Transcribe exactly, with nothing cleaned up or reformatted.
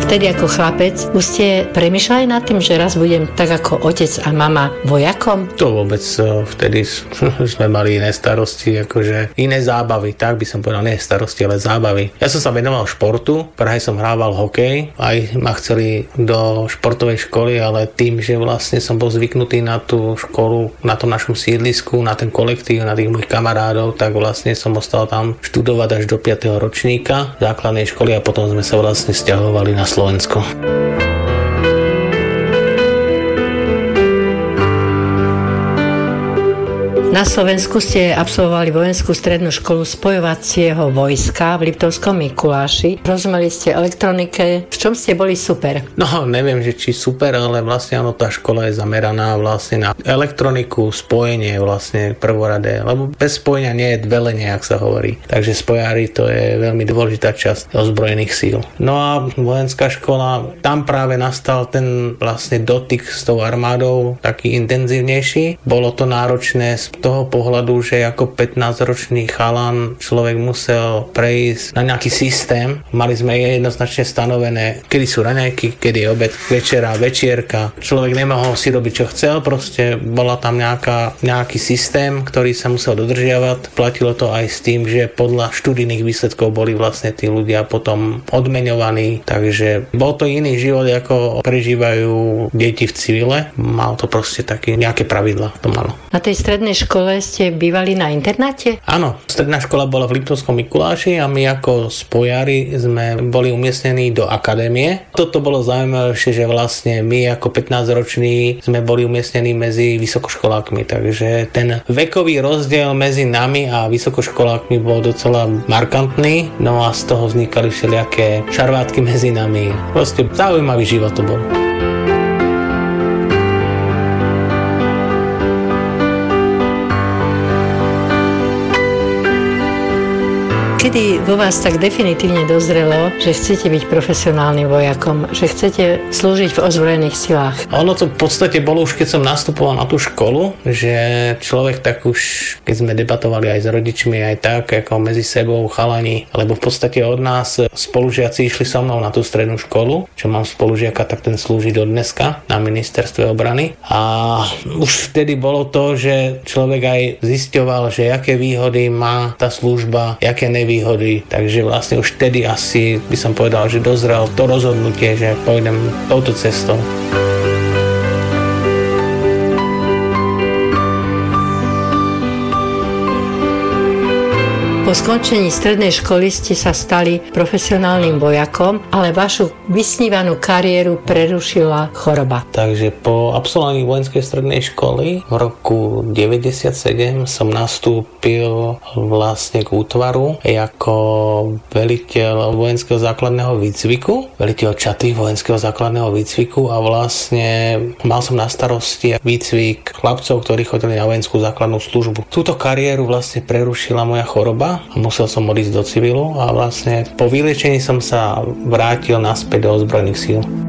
vtedy ako chlapec už ste premýšľali nad tým, že raz budem tak ako otec a mama vojakom? To vôbec vtedy sme mali iné starosti, akože iné zábavy, tak by som povedal, nie starosti, ale zábavy. Ja som sa venoval športu, prahaj som hrával hokej, aj ma chceli do športovej školy, ale tým, že vlastne som bol zvyknutý na tú školu, na tom našom sídlisku, na ten kolektív, na tých mojich kamarádov, tak vlastne som ostal tam študovať až do piateho ročníka základnej školy a potom sme sa vlastne sťahovali na Slovensko. Na Slovensku ste absolvovali vojenskú strednú školu spojovacieho vojska v Liptovskom Mikuláši. Rozumeli ste elektronike. V čom ste boli super? No, neviem, že či super, ale vlastne áno, tá škola je zameraná vlastne na elektroniku, spojenie vlastne prvoradé, lebo bez spojenia nie je velenie, ak sa hovorí. Takže spojári to je veľmi dôležitá časť ozbrojených síl. No a vojenská škola, tam práve nastal ten vlastne dotyk s tou armádou taký intenzívnejší. Bolo to náročné z toho pohľadu, že ako pätnásťročný chalan človek musel prejsť na nejaký systém. Mali sme jednoznačne stanovené, kedy sú raňajky, kedy je obed, večera, večierka. Človek nemohol si robiť, čo chcel, proste bola tam nejaká, nejaký systém, ktorý sa musel dodržiavať. Platilo to aj s tým, že podľa študijných výsledkov boli vlastne tí ľudia potom odmeňovaní, takže bol to iný život, ako prežívajú deti v civile. Mal to proste také nejaké pravidlá, to malo. Na tej strednej škole ste bývali na internáte? Áno, stredná škola bola v Liptovskom Mikuláši a my ako spojári sme boli umiestnení do akadémie. Toto bolo zaujímavejšie, že vlastne my ako pätnásťroční sme boli umiestnení medzi vysokoškolákmi, takže ten vekový rozdiel medzi nami a vysokoškolákmi bol docela markantný, no a z toho vznikali všelijaké šarvátky medzi nami. Proste zaujímavý život to bol. Kedy vo vás tak definitívne dozrelo, že chcete byť profesionálnym vojakom, že chcete slúžiť v ozbrojených silách? Ono to v podstate bolo už, keď som nastupoval na tú školu, že človek tak už, keď sme debatovali aj s rodičmi, aj tak, ako medzi sebou chalani, lebo v podstate od nás spolužiaci išli so mnou na tú strednú školu, čo mám spolužiaka, tak ten slúži do dneska na ministerstve obrany. A už vtedy bolo to, že človek aj zisťoval, že aké výhody má tá služba, aké nevýhody. Výhody, takže vlastne už vtedy asi by som povedal, že dozrel to rozhodnutie, že pôjdem touto cestou. Po skončení strednej školy ste sa stali profesionálnym vojakom, ale vašu vysnívanú kariéru prerušila choroba. Takže po absolvovaní vojenskej strednej školy v roku deväťdesiatsedem som nastúpil vlastne k útvaru ako veliteľ vojenského základného výcviku, veliteľ čaty vojenského základného výcviku a vlastne mal som na starosti výcvik chlapcov, ktorí chodili na vojenskú základnú službu. Túto kariéru vlastne prerušila moja choroba a musel som odísť do civilu a vlastne po vyliečení som sa vrátil naspäť do ozbrojených síl.